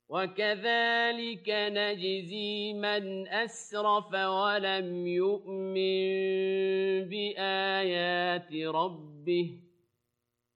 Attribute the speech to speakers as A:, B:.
A: وكذلك نجزي من أسرف ولم يؤمن بآيات ربه